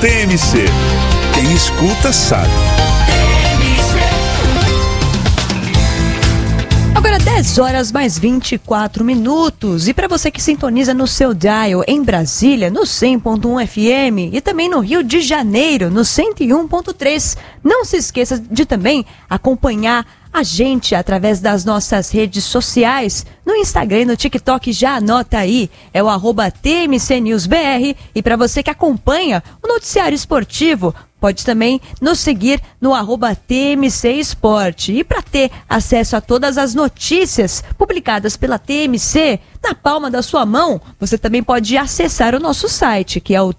TMC. Quem escuta sabe. Agora 10 horas mais 24 minutos. E para você que sintoniza no seu dial em Brasília, no 100.1 FM e também no Rio de Janeiro, no 101.3, não se esqueça de também acompanhar a gente através das nossas redes sociais, no Instagram e no TikTok, já anota aí, é o @TMCNewsBR. E para você que acompanha o noticiário esportivo, pode também nos seguir no @TMC Esporte. E para ter acesso a todas as notícias publicadas pela TMC na palma da sua mão, você também pode acessar o nosso site, que é o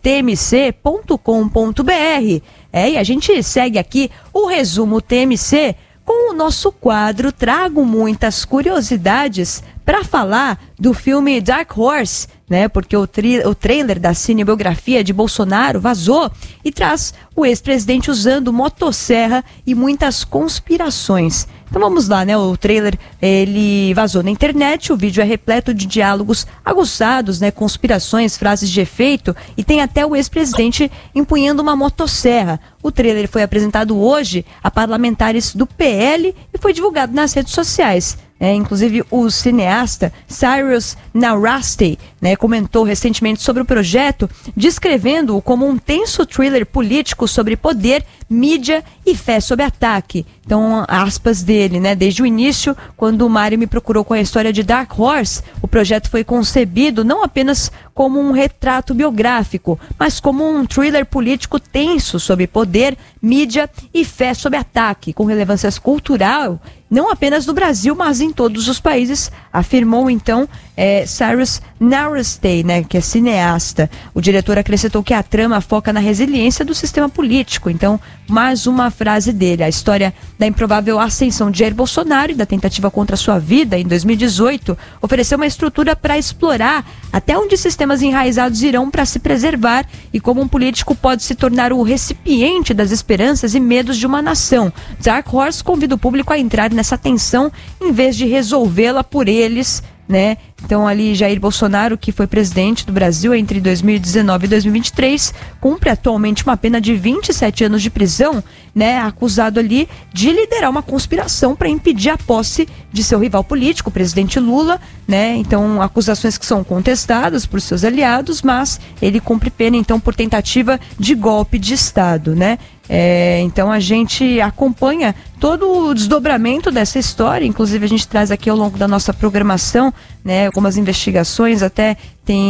tmc.com.br. E a gente segue aqui o resumo TMC com o nosso quadro Trago Muitas Curiosidades para falar do filme Dark Horse, né? Porque o trailer da cinebiografia de Bolsonaro vazou e traz o ex-presidente usando motosserra e muitas conspirações. Então vamos lá, né? O trailer, ele vazou na internet, o vídeo é repleto de diálogos aguçados, né? Conspirações, frases de efeito, e tem até o ex-presidente empunhando uma motosserra. O trailer foi apresentado hoje a parlamentares do PL e foi divulgado nas redes sociais. Inclusive o cineasta Cyrus Nowrasteh, né, comentou recentemente sobre o projeto, descrevendo-o como um tenso thriller político sobre poder, mídia e fé sob ataque. Então, aspas dele, né? Desde o início, quando o Mário me procurou com a história de Dark Horse, o projeto foi concebido não apenas como um retrato biográfico, mas como um thriller político tenso sobre poder, mídia e fé sob ataque, com relevância cultural, não apenas no Brasil, mas em todos os países, afirmou então Cyrus Nowrasteh, né, que é cineasta. O diretor acrescentou que a trama foca na resiliência do sistema político. Então, mais uma frase dele: a história da improvável ascensão de Jair Bolsonaro e da tentativa contra sua vida em 2018 ofereceu uma estrutura para explorar até onde sistemas enraizados irão para se preservar e como um político pode se tornar o recipiente das esperanças e medos de uma nação. Dark Horse convida o público a entrar nessa tensão em vez de resolvê-la por eles, né? Então ali Jair Bolsonaro, que foi presidente do Brasil entre 2019 e 2023, cumpre atualmente uma pena de 27 anos de prisão, né? Acusado ali de liderar uma conspiração para impedir a posse de seu rival político, o presidente Lula, né? Então acusações que são contestadas por seus aliados, mas ele cumpre pena então por tentativa de golpe de Estado, né? Então a gente acompanha todo o desdobramento dessa história, inclusive a gente traz aqui ao longo da nossa programação, né, algumas investigações, até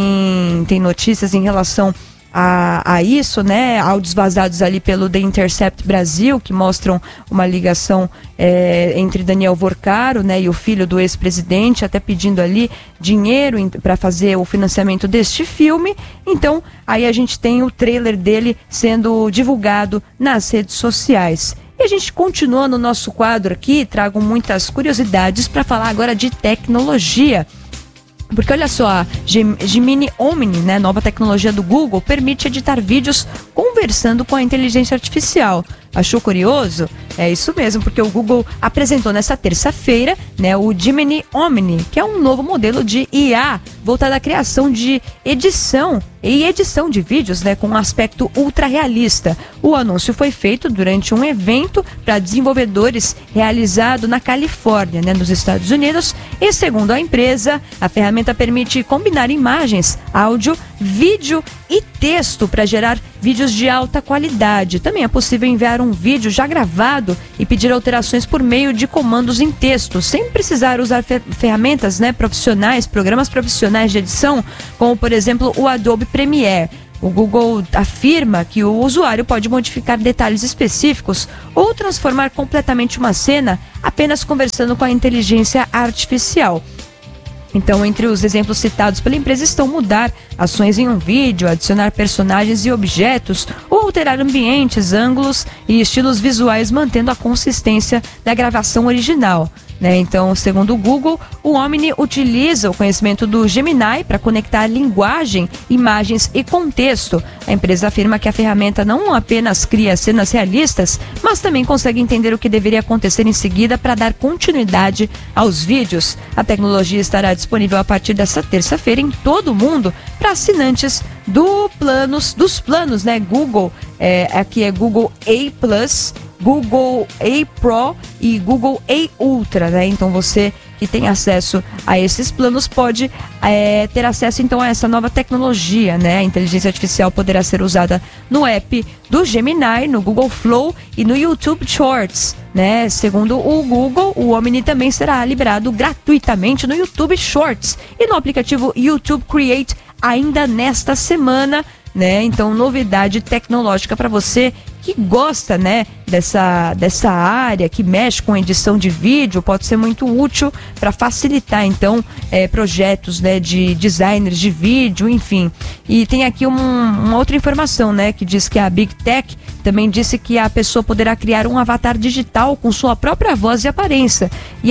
tem notícias em relação a isso, né, áudios vazados ali pelo The Intercept Brasil, que mostram uma ligação entre Daniel Vorcaro, né, e o filho do ex-presidente, até pedindo ali dinheiro para fazer o financiamento deste filme. Então, aí a gente tem o trailer dele sendo divulgado nas redes sociais. E a gente continua no nosso quadro aqui, trago muitas curiosidades para falar agora de tecnologia. Porque olha só, a Gemini Omni, né, nova tecnologia do Google, permite editar vídeos conversando com a inteligência artificial. Achou curioso? É isso mesmo, porque o Google apresentou nessa terça-feira, né, o Gemini Omni, que é um novo modelo de IA voltado à criação de edição de vídeos, né, com um aspecto ultra realista. O anúncio foi feito durante um evento para desenvolvedores realizado na Califórnia, né, nos Estados Unidos, e segundo a empresa, a ferramenta permite combinar imagens, áudio, vídeo e texto para gerar vídeos de alta qualidade. Também é possível enviar um vídeo já gravado e pedir alterações por meio de comandos em texto, sem precisar usar ferramentas, né, profissionais, programas profissionais de edição, como por exemplo o Adobe Premiere. O Google afirma que o usuário pode modificar detalhes específicos ou transformar completamente uma cena apenas conversando com a inteligência artificial. Então, entre os exemplos citados pela empresa estão mudar ações em um vídeo, adicionar personagens e objetos ou alterar ambientes, ângulos e estilos visuais, mantendo a consistência da gravação original. Então, segundo o Google, o Omni utiliza o conhecimento do Gemini para conectar linguagem, imagens e contexto. A empresa afirma que a ferramenta não apenas cria cenas realistas, mas também consegue entender o que deveria acontecer em seguida para dar continuidade aos vídeos. A tecnologia estará disponível a partir dessa terça-feira em todo o mundo para assinantes dos planos, né, Google aqui é Google A+, Google A Pro e Google A Ultra, né? Então você que tem acesso a esses planos pode ter acesso então a essa nova tecnologia, né? A inteligência artificial poderá ser usada no app do Gemini, no Google Flow e no YouTube Shorts, né? Segundo o Google, o Omni também será liberado gratuitamente no YouTube Shorts e no aplicativo YouTube Create ainda nesta semana, né? Então, novidade tecnológica para você que gosta, né, dessa área, que mexe com edição de vídeo, pode ser muito útil para facilitar, então, projetos, né, de designers de vídeo, enfim. E tem aqui uma outra informação, né, que diz que a Big Tech também disse que a pessoa poderá criar um avatar digital com sua própria voz e aparência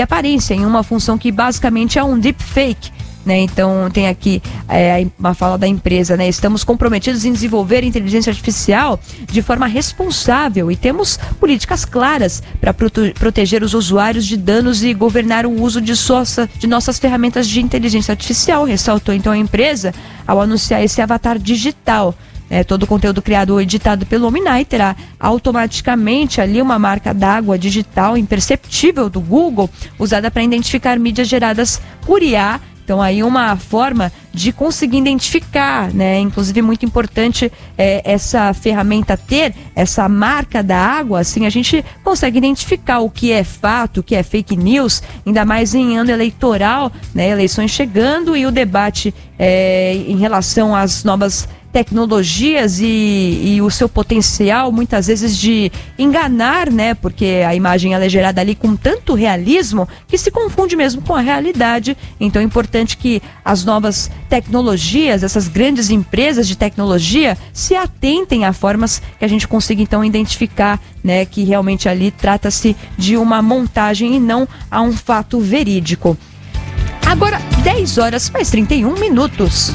em uma função que basicamente é um deepfake. Né? Então tem aqui uma fala da empresa, né? Estamos comprometidos em desenvolver inteligência artificial de forma responsável e temos políticas claras para proteger os usuários de danos e governar o uso de nossas ferramentas de inteligência artificial, ressaltou então a empresa ao anunciar esse avatar digital. Todo o conteúdo criado ou editado pelo Omni terá automaticamente ali uma marca d'água digital imperceptível do Google, usada para identificar mídias geradas por IA. Então aí uma forma de conseguir identificar, né? Inclusive muito importante essa ferramenta ter essa marca da água, assim a gente consegue identificar o que é fato, o que é fake news, ainda mais em ano eleitoral, né? Eleições chegando e o debate em relação às novas tecnologias e o seu potencial muitas vezes de enganar, né? Porque a imagem ela é gerada ali com tanto realismo que se confunde mesmo com a realidade. Então é importante que as novas tecnologias, essas grandes empresas de tecnologia se atentem a formas que a gente consiga então identificar, né? Que realmente ali trata-se de uma montagem e não a um fato verídico. Agora 10h mais 31.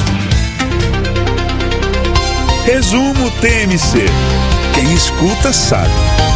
Resumo TMC. Quem escuta sabe.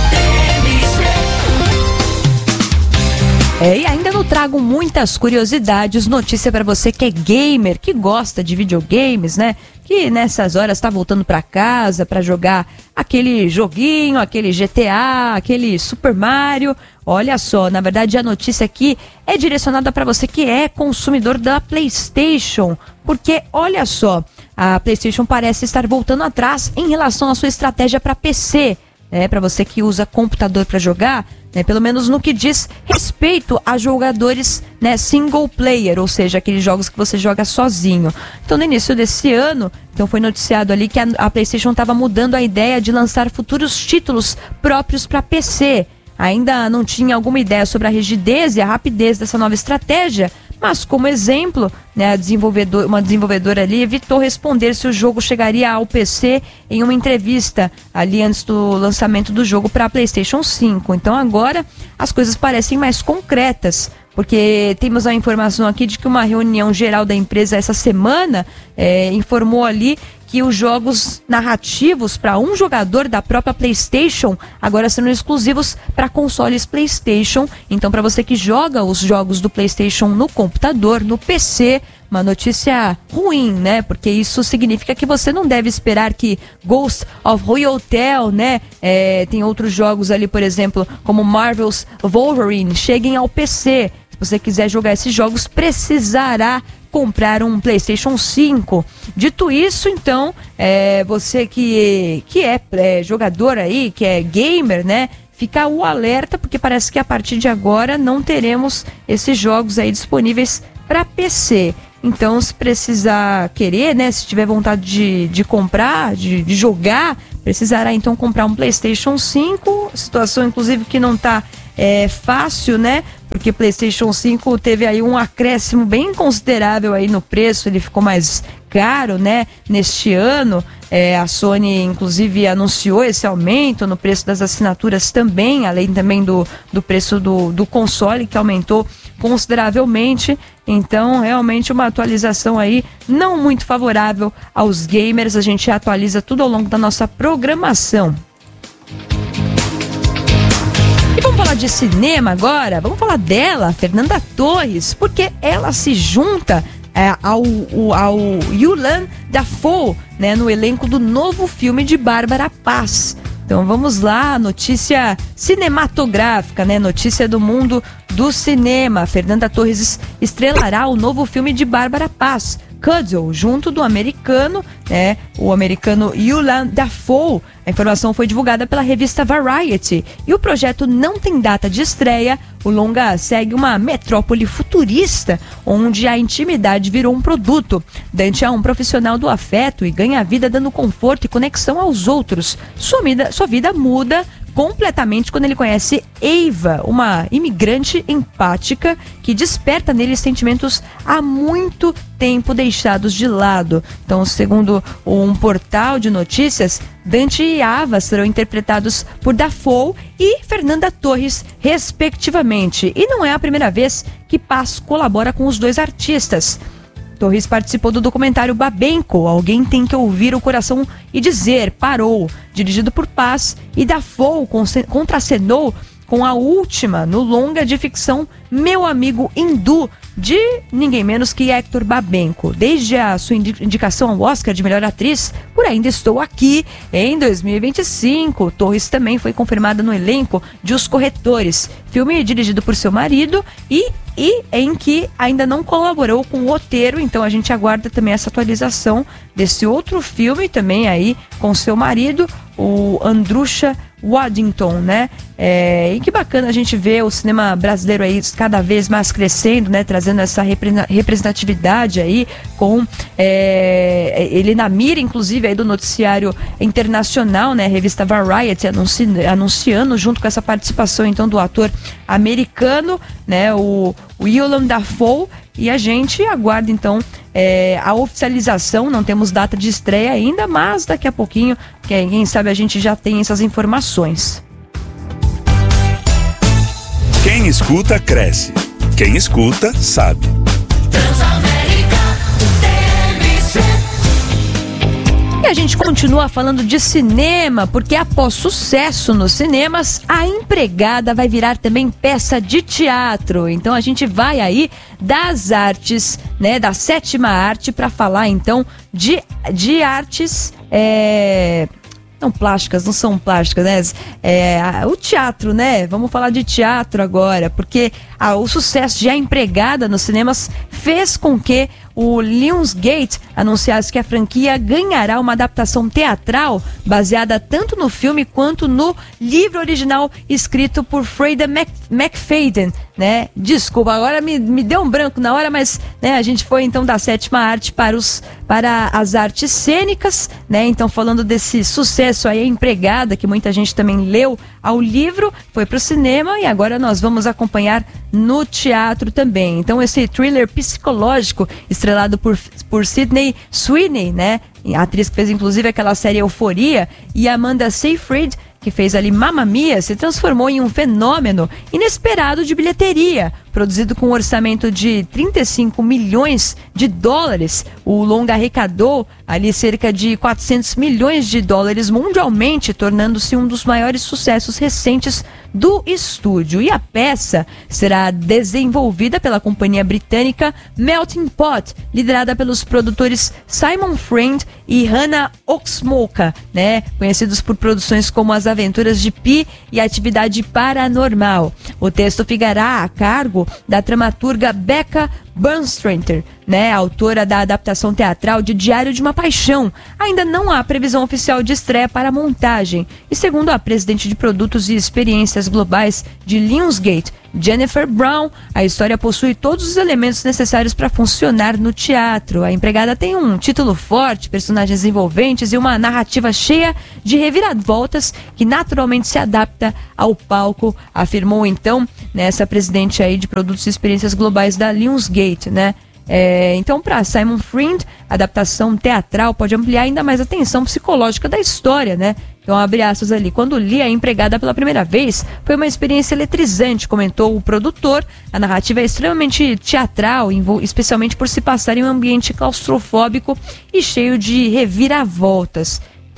E ainda não trago muitas curiosidades, notícia para você que é gamer, que gosta de videogames, né? Que nessas horas está voltando para casa para jogar aquele joguinho, aquele GTA, aquele Super Mario. Olha só, na verdade a notícia aqui é direcionada para você que é consumidor da PlayStation, porque olha só, a PlayStation parece estar voltando atrás em relação à sua estratégia para PC, para você que usa computador para jogar, né, pelo menos no que diz respeito a jogadores, né, single player, ou seja, aqueles jogos que você joga sozinho. Então no início desse ano, então foi noticiado ali que a PlayStation estava mudando a ideia de lançar futuros títulos próprios para PC. Ainda não tinha alguma ideia sobre a rigidez e a rapidez dessa nova estratégia, mas como exemplo, né, uma desenvolvedora ali evitou responder se o jogo chegaria ao PC em uma entrevista ali antes do lançamento do jogo para a PlayStation 5. Então agora as coisas parecem mais concretas, porque temos a informação aqui de que uma reunião geral da empresa essa semana informou ali que os jogos narrativos para um jogador da própria PlayStation agora serão exclusivos para consoles PlayStation. Então, para você que joga os jogos do PlayStation no computador, no PC, uma notícia ruim, né? Porque isso significa que você não deve esperar que Ghost of Hotel, né? Tem outros jogos ali, por exemplo, como Marvel's Wolverine, cheguem ao PC. Se você quiser jogar esses jogos, precisará comprar um PlayStation 5. Dito isso, então, você que é jogador aí, que é gamer, né? Fica o alerta, porque parece que a partir de agora não teremos esses jogos aí disponíveis para PC. Então, se precisar querer, né? Se tiver vontade de comprar, de jogar, precisará então comprar um PlayStation 5. Situação, inclusive, que não está fácil, né? Porque PlayStation 5 teve aí um acréscimo bem considerável aí no preço, ele ficou mais caro, né? Neste ano, a Sony inclusive anunciou esse aumento no preço das assinaturas também, além também do preço do console, que aumentou consideravelmente. Então, realmente uma atualização aí não muito favorável aos gamers. A gente atualiza tudo ao longo da nossa programação. E vamos falar de cinema agora? Vamos falar dela, Fernanda Torres, porque ela se junta, ao Willem Dafoe, né, no elenco do novo filme de Bárbara Paz. Então vamos lá, notícia cinematográfica, né? Notícia do mundo do cinema. Fernanda Torres estrelará o novo filme de Bárbara Paz, Cuddle, junto do americano, né? O americano Willem Dafoe. A informação foi divulgada pela revista Variety. E o projeto não tem data de estreia. O longa segue uma metrópole futurista, onde a intimidade virou um produto. Dante é um profissional do afeto e ganha a vida dando conforto e conexão aos outros. Sua vida muda completamente quando ele conhece Eva, uma imigrante empática que desperta nele sentimentos há muito tempo deixados de lado. Então, segundo um portal de notícias, Dante e Ava serão interpretados por Dafoe e Fernanda Torres, respectivamente. E não é a primeira vez que Paz colabora com os dois artistas. Torres participou do documentário Babenco, Alguém Tem Que Ouvir o Coração e Dizer, Parou, dirigido por Paz, e Dafoe contracenou com a última no longa de ficção Meu Amigo Hindu, de ninguém menos que Hector Babenco. Desde a sua indicação ao Oscar de Melhor Atriz por Ainda Estou Aqui, em 2025, Torres também foi confirmada no elenco de Os Corretores, filme dirigido por seu marido e em que ainda não colaborou com o roteiro. Então a gente aguarda também essa atualização desse outro filme também aí com seu marido, o Andrusha Waddington, né? E que bacana a gente ver o cinema brasileiro aí cada vez mais crescendo, né? Trazendo essa representatividade aí com ele na mira, inclusive, aí do noticiário internacional, né? A revista Variety anunciando junto com essa participação, então, do ator americano, né? O Willem Dafoe. E a gente aguarda, então, a oficialização. Não temos data de estreia ainda, mas daqui a pouquinho, quem sabe a gente já tem essas informações. Quem escuta, cresce. Quem escuta, sabe. E a gente continua falando de cinema, porque após sucesso nos cinemas, A Empregada vai virar também peça de teatro. Então a gente vai aí das artes, né, da sétima arte, para falar então de artes... Não plásticas, não são plásticas, né? O teatro, né? Vamos falar de teatro agora, porque o sucesso de A Empregada nos cinemas fez com que o Lionsgate anunciasse que a franquia ganhará uma adaptação teatral baseada tanto no filme quanto no livro original escrito por Freda McFadden, né? Desculpa, agora me deu um branco na hora, mas, né, a gente foi então da sétima arte para as artes cênicas, né? Então, falando desse sucesso aí, A Empregada, que muita gente também leu ao livro, foi para o cinema e agora nós vamos acompanhar no teatro também. Então, esse thriller psicológico estrelado por Sydney Sweeney, né? A atriz que fez inclusive aquela série Euforia, e Amanda Seyfried, que fez ali Mamma Mia, se transformou em um fenômeno inesperado de bilheteria. Produzido com um orçamento de 35 milhões de dólares, o longa arrecadou ali cerca de 400 milhões de dólares mundialmente, tornando-se um dos maiores sucessos recentes do estúdio. E a peça será desenvolvida pela companhia britânica Melting Pot, liderada pelos produtores Simon Friend e Hannah Oxmoka, né? Conhecidos por produções como As Aventuras de Pi e Atividade Paranormal. O texto ficará a cargo da dramaturga Becca Bernstreiter, né, autora da adaptação teatral de Diário de uma Paixão. Ainda não há previsão oficial de estreia para a montagem. E segundo a presidente de produtos e experiências globais de Lionsgate, Jennifer Brown, a história possui todos os elementos necessários para funcionar no teatro. A Empregada tem um título forte, personagens envolventes e uma narrativa cheia de reviravoltas que naturalmente se adapta ao palco, afirmou então essa presidente aí de produtos e experiências globais da Lionsgate, né? Então, para Simon Friend, a adaptação teatral pode ampliar ainda mais a tensão psicológica da história, né? Então, abre aspas ali. Quando li A Empregada pela primeira vez, foi uma experiência eletrizante, comentou o produtor. A narrativa é extremamente teatral, especialmente por se passar em um ambiente claustrofóbico e cheio de reviravoltas.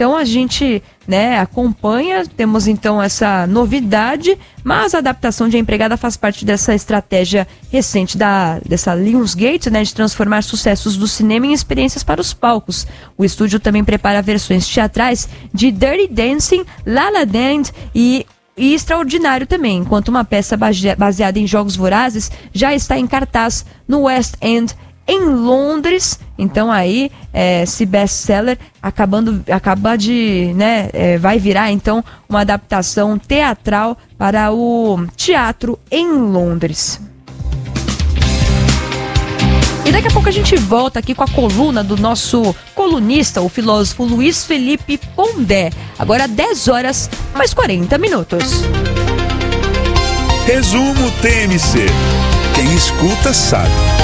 Então a gente, né, acompanha, temos então essa novidade, mas a adaptação de A Empregada faz parte dessa estratégia recente dessa Lionsgate, né, de transformar sucessos do cinema em experiências para os palcos. O estúdio também prepara versões teatrais de Dirty Dancing, La La Land e Extraordinário também, enquanto uma peça baseada em Jogos Vorazes já está em cartaz no West End, em Londres. Então aí, esse best-seller vai virar então uma adaptação teatral para o teatro em Londres. E daqui a pouco a gente volta aqui com a coluna do nosso colunista, o filósofo Luiz Felipe Pondé. Agora 10 horas mais 40 minutos. Resumo TMC. Quem escuta sabe.